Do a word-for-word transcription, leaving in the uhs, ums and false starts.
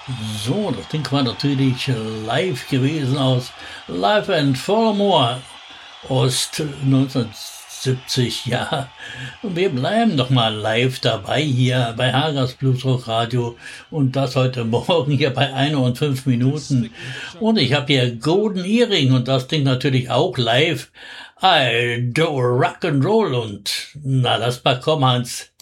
So, das Ding war natürlich live gewesen aus Live and Furthermore Ost neunzehnhundertsiebzig, ja. Und wir bleiben doch mal live dabei hier bei Hagers Bluesrock Radio und das heute Morgen hier bei einer und fünf Minuten. Und ich habe hier Golden Earring und das Ding natürlich auch live. I do rock and roll und na, das war komm Hans.